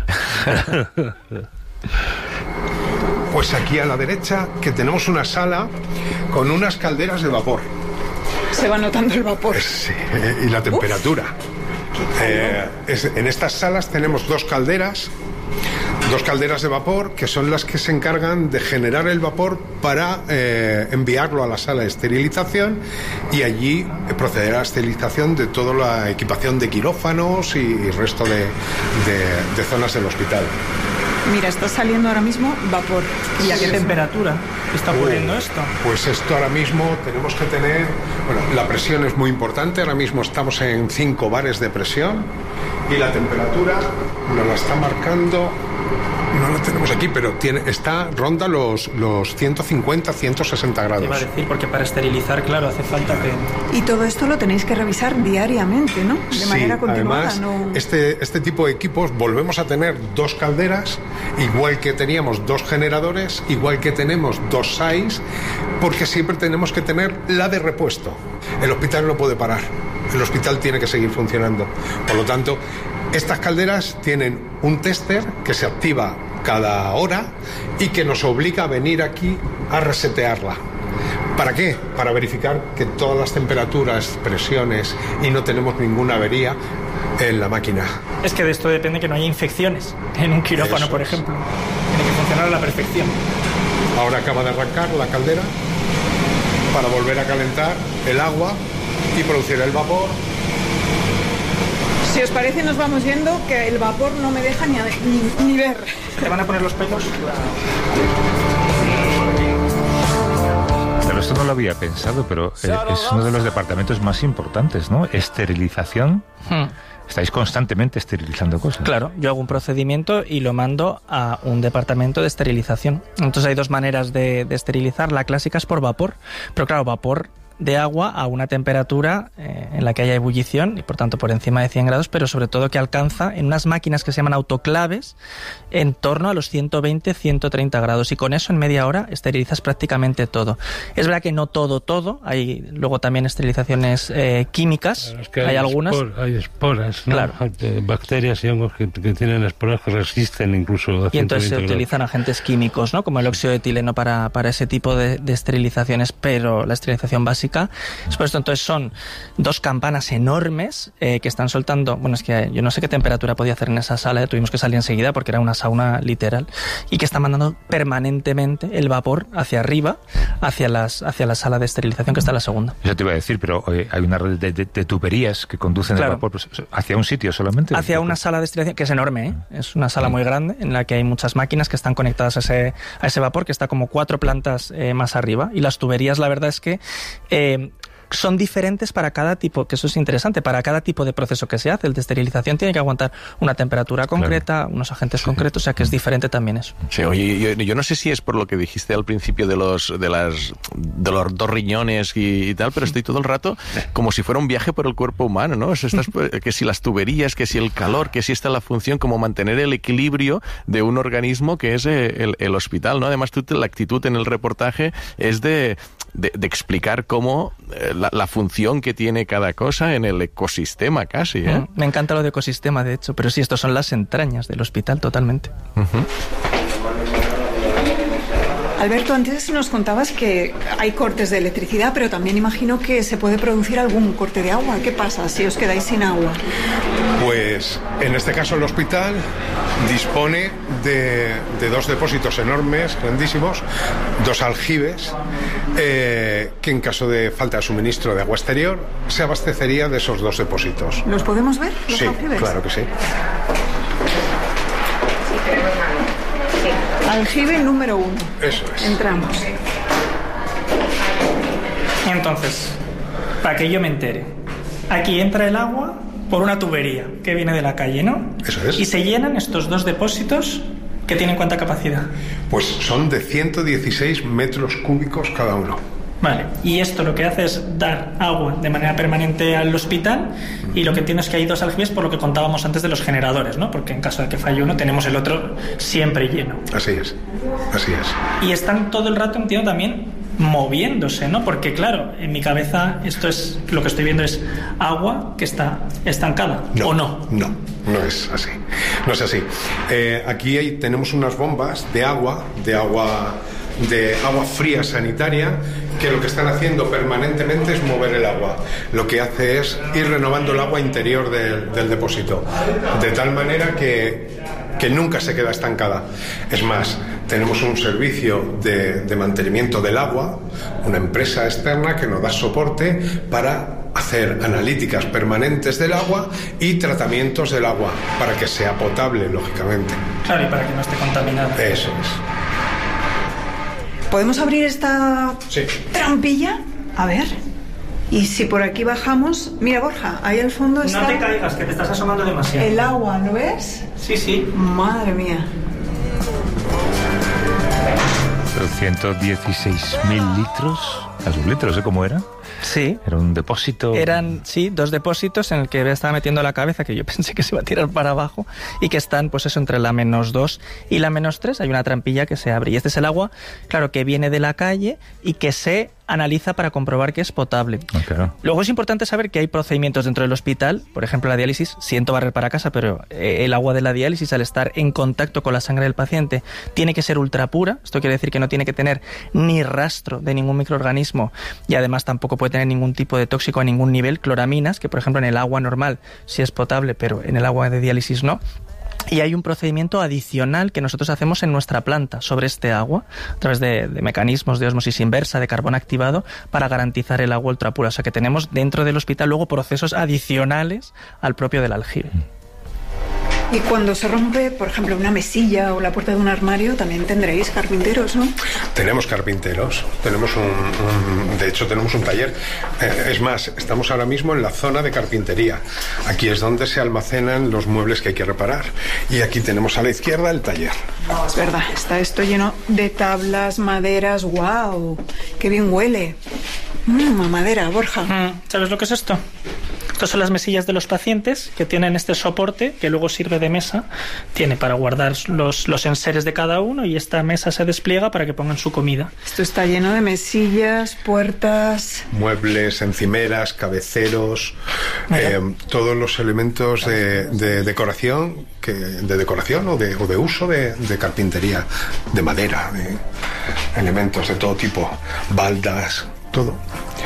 Pues aquí a la derecha que tenemos una sala con unas calderas de vapor. Se va notando el vapor. Sí, y la temperatura. Eh, es- en estas salas tenemos dos calderas, dos calderas de vapor que son las que se encargan de generar el vapor para eh, enviarlo a la sala de esterilización y allí eh, proceder a la esterilización de toda la equipación de quirófanos y, y resto de, de- de zonas del hospital. Mira, está saliendo ahora mismo vapor. ¿Y a qué temperatura está ocurriendo Uh, esto? Pues esto ahora mismo tenemos que tener... Bueno, la presión es muy importante. Ahora mismo estamos en cinco bares de presión y la temperatura nos la está marcando... No la tenemos aquí, pero tiene, está ronda los, los ciento cincuenta, ciento sesenta grados. Te iba a decir, porque para esterilizar, claro, hace falta que... Y todo esto lo tenéis que revisar diariamente, ¿no? De Sí, manera continuada, además, ¿no? este, este tipo de equipos volvemos a tener dos calderas, igual que teníamos dos generadores, igual que tenemos dos S A Is, porque siempre tenemos que tener la de repuesto. El hospital no puede parar, el hospital tiene que seguir funcionando. Por lo tanto, estas calderas tienen un tester que se activa cada hora y que nos obliga a venir aquí a resetearla. ¿Para qué? Para verificar que todas las temperaturas, presiones y no tenemos ninguna avería en la máquina. Es que de esto depende que no haya infecciones en un quirófano, Eso por es. ejemplo. Tiene que funcionar a la perfección. Ahora acaba de arrancar la caldera para volver a calentar el agua y producir el vapor. Si os parece, nos vamos yendo, que el vapor no me deja ni, ni, ni ver. ¿Te van a poner los pelos? Pero esto no lo había pensado, pero eh, es uno de los departamentos más importantes, ¿no? Esterilización. Hmm. Estáis constantemente esterilizando cosas. Claro, yo hago un procedimiento y lo mando a un departamento de esterilización. Entonces hay dos maneras de, de esterilizar. La clásica es por vapor, pero claro, vapor de agua a una temperatura eh, en la que haya ebullición y por tanto por encima de cien grados, pero sobre todo que alcanza en unas máquinas que se llaman autoclaves en torno a los ciento veinte, ciento treinta grados, y con eso en media hora esterilizas prácticamente todo. Es verdad que no todo, todo, hay luego también esterilizaciones eh, químicas, Es que hay, hay, algunas. espor- hay esporas, ¿no? Claro. Hay bacterias y hongos que, que tienen esporas que resisten incluso a Y entonces se ciento veinte utilizan agentes químicos, ¿no? Como el óxido de etileno para, para ese tipo de, de esterilizaciones, pero la esterilización básica es por esto. Entonces son dos campanas enormes eh, que están soltando, bueno, es que yo no sé qué temperatura podía hacer en esa sala, eh, tuvimos que salir enseguida porque era una sauna literal, y que están mandando permanentemente el vapor hacia arriba, hacia, las, hacia la sala de esterilización que está en la segunda. Eso te iba a decir, pero eh, hay una red de, de- de tuberías que conducen Claro. el vapor pues, hacia un sitio solamente. Hacia una sala de esterilización que es enorme, ¿eh? Es una sala muy grande en la que hay muchas máquinas que están conectadas a ese, a ese vapor, que está como cuatro plantas eh, más arriba, y las tuberías, la verdad es que eh, son diferentes para cada tipo, que eso es interesante, para cada tipo de proceso que se hace. El de esterilización tiene que aguantar una temperatura concreta, claro, unos agentes sí. concretos, o sea que es diferente también eso. Sí, oye, yo, yo no sé si es por lo que dijiste al principio de los de las de los dos riñones y, y tal, pero estoy todo el rato como si fuera un viaje por el cuerpo humano, ¿no? O sea, estás, que si las tuberías, que si el calor, que si está la función, como mantener el equilibrio de un organismo que es el, el hospital, ¿no? Además, tú, la actitud en el reportaje es de, de, de explicar cómo eh, la, la función que tiene cada cosa en el ecosistema casi, ¿eh? Mm, me encanta lo de ecosistema, de hecho, pero sí, estos son las entrañas del hospital totalmente. Uh-huh. Alberto, antes nos contabas que hay cortes de electricidad, pero también imagino que se puede producir algún corte de agua. ¿Qué pasa si os quedáis sin agua? Pues en este caso el hospital dispone de, de dos depósitos enormes, grandísimos, dos aljibes, eh, que en caso de falta de suministro de agua exterior se abastecería de esos dos depósitos. ¿Los podemos ver, los sí, aljibes? Claro que sí. Aljibe número uno. Eso es. Entramos. Entonces, para que yo me entere, aquí entra el agua por una tubería que viene de la calle, ¿no? Eso es. Y se llenan estos dos depósitos que tienen ¿cuánta capacidad? Pues son de ciento dieciséis metros cúbicos cada uno. Vale, y esto lo que hace es dar agua de manera permanente al hospital, y lo que entiendo es que hay dos aljibes por lo que contábamos antes de los generadores, ¿no? Porque en caso de que falle uno tenemos el otro siempre lleno. Así es, así es. Y están todo el rato, entiendo, también moviéndose, ¿no? Porque claro, en mi cabeza esto es, lo que estoy viendo es agua que está estancada, no, ¿o no? No, no es así, no es así. Eh, aquí hay, tenemos unas bombas de agua, de agua... de agua fría sanitaria, que lo que están haciendo permanentemente es mover el agua. Lo que hace es ir renovando el agua interior del, del depósito, de tal manera que, que nunca se queda estancada. Es más, tenemos un servicio de, de mantenimiento del agua, una empresa externa que nos da soporte para hacer analíticas permanentes del agua y tratamientos del agua para que sea potable, lógicamente. Claro, y para que no esté contaminada. Eso es. ¿Podemos abrir esta Sí. trampilla? A ver. Y si por aquí bajamos... Mira, Borja, ahí al fondo está... No te caigas, que te estás asomando demasiado. El agua, ¿lo ves? Sí, sí. Madre mía. ciento dieciséis mil litros, a sus litros, ¿eh? ¿Cómo era? Sí. Era un depósito. Eran, sí, dos depósitos en el que estaba metiendo la cabeza, que yo pensé que se iba a tirar para abajo, y que están, pues eso, entre la menos dos y la menos tres. Hay una trampilla que se abre. Y este es el agua, claro, que viene de la calle y que se analiza para comprobar que es potable. Ah, claro. Luego es importante saber que hay procedimientos dentro del hospital, por ejemplo la diálisis, siento barrer para casa, pero eh, el agua de la diálisis, al estar en contacto con la sangre del paciente, tiene que ser ultra pura. Esto quiere decir que no tiene que tener ni rastro de ningún microorganismo y además tampoco puede tener ningún tipo de tóxico a ningún nivel, cloraminas, que por ejemplo en el agua normal sí es potable, pero en el agua de diálisis no. Y hay un procedimiento adicional que nosotros hacemos en nuestra planta sobre este agua, a través de, de mecanismos de ósmosis inversa, de carbón activado, para garantizar el agua ultrapura. O sea que tenemos dentro del hospital luego procesos adicionales al propio del aljibe. Y cuando se rompe, por ejemplo, una mesilla o la puerta de un armario, también tendréis carpinteros, ¿no? Tenemos carpinteros, tenemos un, un de hecho tenemos un taller. Eh, es más, estamos ahora mismo en la zona de carpintería. Aquí es donde se almacenan los muebles que hay que reparar. Y aquí tenemos a la izquierda el taller. No, es verdad, está esto lleno de tablas, maderas, ¡wow! ¡Qué bien huele! Mmm, a madera, Borja. Mm, ¿Sabes lo que es esto? Estas son las mesillas de los pacientes que tienen este soporte que luego sirve de mesa. Tiene para guardar los, los enseres de cada uno y esta mesa se despliega para que pongan su comida. Esto está lleno de mesillas, puertas... Muebles, encimeras, cabeceros, eh, todos los elementos de, de decoración, que, de decoración o de, o de uso de, de carpintería, de madera, de elementos de todo tipo, baldas, todo.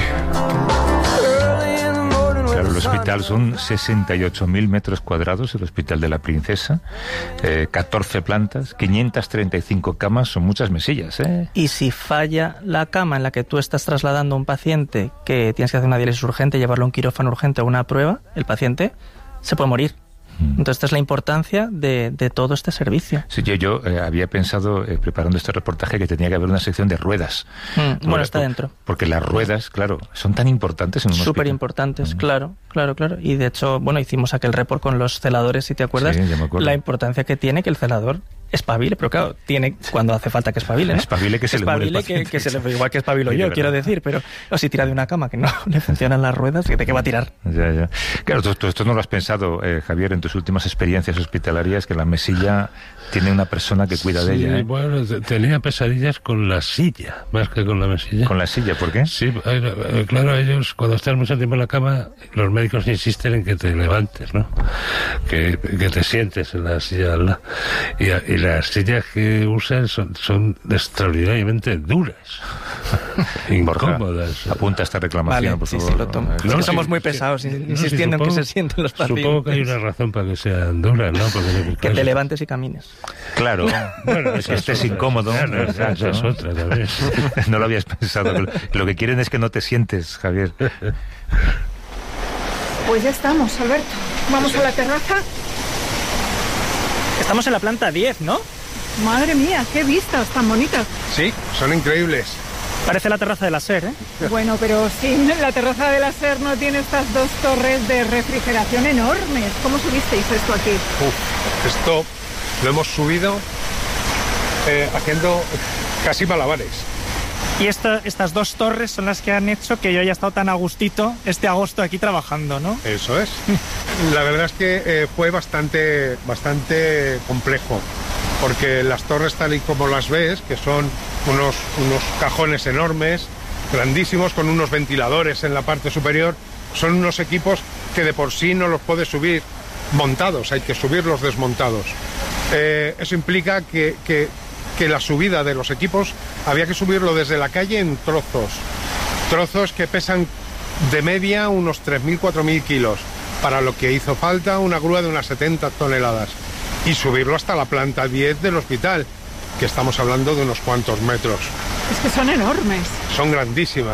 Claro, el hospital son sesenta y ocho mil metros cuadrados, el Hospital de la Princesa, eh, catorce plantas, quinientas treinta y cinco camas, son muchas mesillas, ¿eh? Y si falla la cama en la que tú estás trasladando a un paciente que tienes que hacer una diálisis urgente, llevarlo a un quirófano urgente o una prueba, el paciente se puede morir. Entonces, esta es la importancia de, de todo este servicio. Sí, yo, yo eh, había pensado, eh, preparando este reportaje, que tenía que haber una sección de ruedas. Mm, bueno, Bueno, está por- dentro. Porque las ruedas, claro, son tan importantes en un hospital. Súper importantes, Mm. claro, claro, claro. Y de hecho, bueno, hicimos aquel report con los celadores, si te acuerdas, Sí, ya me acuerdo. la importancia que tiene que el celador espabile, pero claro, tiene cuando hace falta que espabile, ¿no? Espabile que se le muere el Espabile que, paciente. que se le igual que espabilo Sí, de yo, verdad. quiero decir, pero o si tira de una cama que no le funcionan las ruedas, ¿de qué va a tirar? Ya, ya. Claro, tú, tú esto no lo has pensado, eh, Javier, en tus últimas experiencias hospitalarias, que la mesilla tiene una persona que cuida de Sí, ella, ¿eh? bueno, te- tenía pesadillas con la silla, más que con la mesilla. Con la silla, ¿por qué? Sí, eh, eh, claro, ellos cuando están mucho tiempo en la cama, los médicos insisten en que te levantes, ¿no? Que, que te sientes en la silla al lado. Y, a- y las sillas que usan son, son extraordinariamente duras, Borja, incómodas. apunta esta reclamación, Vale, por sí, favor. sí, lo tomo. Es No, que sí, somos muy sí. pesados, No, sí, insistiendo en que supongo- se sienten los pacientes. Supongo que hay una razón para que sean duras, ¿no? Porque, Que te levantes y camines. Claro, Bueno, es que esa estés otra. incómodo. Claro, esa- esa es ¿no? otra también. No lo habías pensado. Lo que quieren es que no te sientes, Javier. Pues ya estamos, Alberto. Vamos a la terraza. Estamos en la planta diez, ¿no? Madre mía, qué vistas tan bonitas. Sí, son increíbles. Parece la terraza de la SER, ¿eh? Bueno, pero sí, la terraza de la SER no tiene estas dos torres de refrigeración enormes. ¿Cómo subisteis esto aquí? Uf, esto lo hemos subido eh, haciendo casi malabares. Y esta, estas dos torres son las que han hecho que yo haya estado tan a gustito este agosto aquí trabajando, ¿no? Eso es. La verdad es que eh, fue bastante, bastante complejo, porque las torres tal y como las ves, que son unos, unos cajones enormes, grandísimos, con unos ventiladores en la parte superior, son unos equipos que de por sí no los puedes subir montados, hay que subirlos desmontados. Eh, eso implica que, que, que la subida de los equipos había que subirlo desde la calle en trozos, trozos que pesan de media unos tres mil, cuatro mil kilos, para lo que hizo falta una grúa de unas setenta toneladas, y subirlo hasta la planta diez del hospital, que estamos hablando de unos cuantos metros. Es que son enormes. Son grandísimas.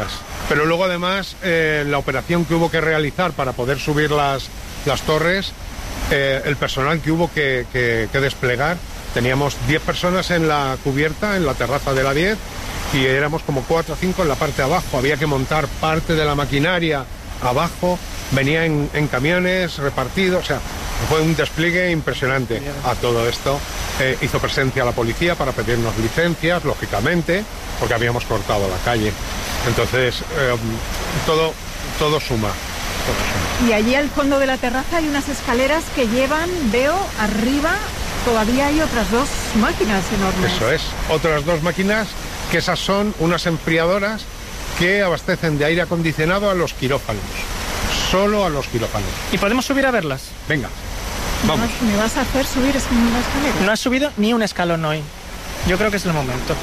Pero luego además eh, la operación que hubo que realizar para poder subir las, las torres, eh, el personal que hubo que, que, que desplegar, teníamos diez personas en la cubierta, en la terraza de la diez, y éramos como cuatro o cinco en la parte de abajo. Había que montar parte de la maquinaria abajo, venía en, en camiones repartidos, o sea, fue un despliegue impresionante. A todo esto eh, hizo presencia la policía para pedirnos licencias, lógicamente, porque habíamos cortado la calle. Entonces, eh, todo, todo suma. Todo suma. Y allí al fondo de la terraza hay unas escaleras que llevan, veo, arriba, todavía hay otras dos máquinas enormes. Eso es, otras dos máquinas, que esas son unas enfriadoras que abastecen de aire acondicionado a los quirófanos. Solo a los quirófanos. ¿Y podemos subir a verlas? Venga, vamos. ¿Me vas a hacer subir esa escalera? No has subido ni un escalón hoy. Yo creo que es el momento.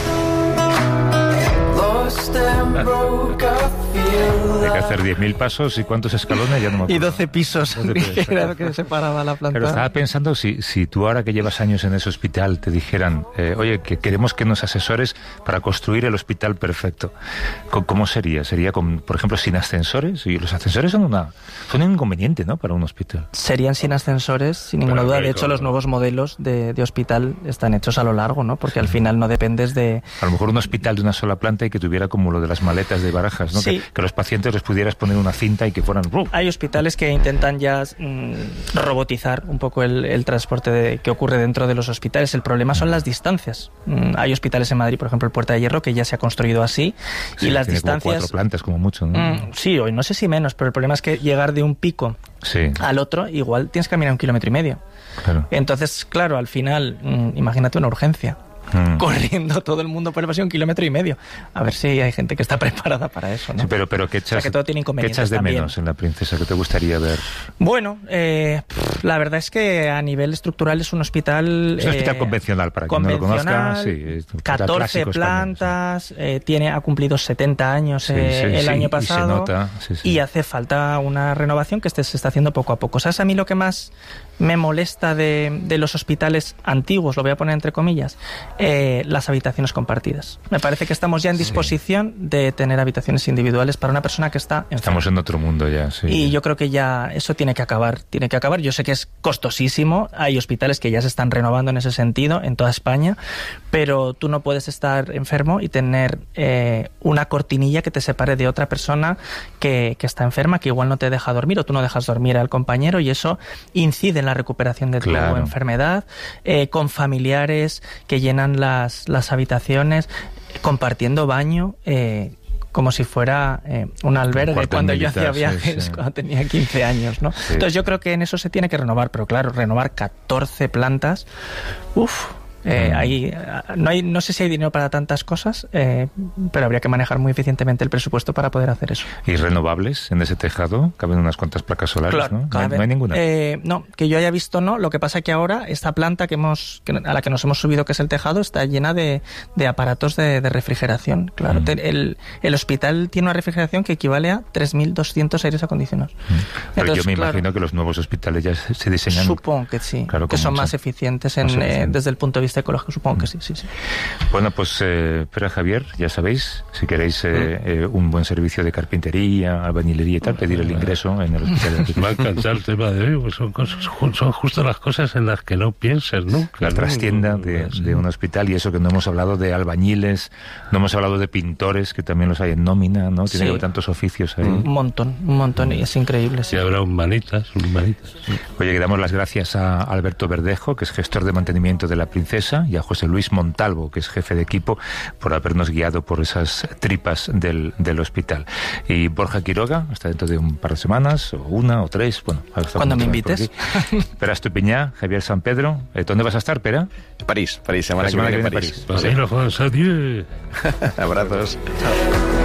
Hay que hacer diez mil pasos y cuántos escalones, ya no me acuerdo. Y doce pisos, que era lo que separaba la planta. Pero estaba pensando, si, si tú ahora que llevas años en ese hospital te dijeran, eh, oye, que queremos que nos asesores para construir el hospital perfecto, ¿cómo sería? ¿Sería, con, por ejemplo, sin ascensores? Y los ascensores son, una, son un inconveniente, ¿no?, para un hospital. Serían sin ascensores, sin ninguna Pero, duda. pero, De hecho, ¿cómo? los nuevos modelos de, de hospital están hechos a lo largo, ¿no? Porque al final no dependes de... A lo mejor un hospital de una sola planta y que tuviera como lo de las maletas de Barajas, ¿no? Sí. Que, que los pacientes les pudieras poner una cinta y que fueran... Hay hospitales que intentan ya mm, robotizar un poco el, el transporte de, que ocurre dentro de los hospitales. El problema son las distancias. Mm, hay hospitales en Madrid, por ejemplo, el Puerta de Hierro, que ya se ha construido así. Sí, y las tiene como distancias... cuatro plantas, como mucho, ¿no? Mm, sí, o no sé si menos, pero el problema es que llegar de un pico Sí, al otro, igual tienes que caminar un kilómetro y medio. claro. Entonces, claro, al final, mm, imagínate una urgencia. Mm. Corriendo todo el mundo por el pasillo un kilómetro y medio. A ver si hay gente que está preparada para eso, ¿no? Sí, pero, pero ¿qué O sea, echas, que todo tiene ¿qué inconvenientes echas de también. menos en La Princesa? ¿Qué te gustaría ver? Bueno, eh, la verdad es que a nivel estructural es un hospital... Es un hospital eh, convencional, para quien no lo conozca. convencional, Sí, es un hospital catorce clásico español, plantas, eh, tiene, ha cumplido setenta años Sí, eh, sí, el sí, año y se pasado nota, sí, sí. y hace falta una renovación que este, se está haciendo poco a poco. ¿Sabes a mí lo que más me molesta de, de los hospitales antiguos, lo voy a poner entre comillas? Eh, las habitaciones compartidas. Me parece que estamos ya en disposición sí. de tener habitaciones individuales para una persona que está enferma. Estamos en otro mundo ya, sí. Y yo creo que ya eso tiene que acabar, tiene que acabar. Yo sé que es costosísimo, hay hospitales que ya se están renovando en ese sentido en toda España, pero tú no puedes estar enfermo y tener eh, una cortinilla que te separe de otra persona que, que está enferma, que igual no te deja dormir o tú no dejas dormir al compañero, y eso incide en la recuperación de claro. tu enfermedad, eh, con familiares que llenan las, las habitaciones, compartiendo baño, eh, como si fuera eh, un albergue cuando yo hacía viajes, sí, sí. cuando tenía quince años, ¿no? Sí. Entonces yo creo que en eso se tiene que renovar, pero claro, renovar catorce plantas, uff. Eh, mm. hay, no, hay, no sé si hay dinero para tantas cosas, eh, pero habría que manejar muy eficientemente el presupuesto para poder hacer eso. ¿Y renovables en ese tejado? Caben unas cuantas placas solares, claro, ¿no? No hay, no hay ninguna. Eh, no, que yo haya visto no. Lo que pasa que ahora esta planta que hemos, que, a la que nos hemos subido, que es el tejado, está llena de, de aparatos de, de refrigeración. Claro, mm. te, el, el hospital tiene una refrigeración que equivale a tres mil doscientos aires acondicionados. Mm. Pero Entonces, yo me claro, imagino que los nuevos hospitales ya se diseñan. Supongo que sí, claro, que son mucha, más eficientes en, más eficiente. eh, desde el punto de vista ecológico, supongo que sí, sí, sí. Bueno, pues, eh, Pere Javier, ya sabéis, si queréis eh, eh, un buen servicio de carpintería, albañilería y tal, pedir el ingreso en el hospital. Me ha encantado el tema de hoy, pues son, cosas, son justo las cosas en las que no piensas nunca. La ¿no? trastienda de, de un hospital, y eso que no hemos hablado de albañiles, no hemos hablado de pintores, que también los hay en nómina, ¿no? Tiene sí. que haber tantos oficios ahí. Un montón, un montón, y es increíble. Sí, sí habrá humanitas, humanitas. Sí. Oye, que damos las gracias a Alberto Verdejo, que es gestor de mantenimiento de La Princesa, y a José Luis Montalvo, que es jefe de equipo, por habernos guiado por esas tripas del, del hospital. Y Borja Quiroga, hasta dentro de un par de semanas, o una, o tres, bueno. Cuando me invites. Pere Estupiñá, Javier San Pedro. ¿Dónde vas a estar, Pere? París, París, semana, semana que que viene viene París. París. París. Adiós. Abrazos. Chao.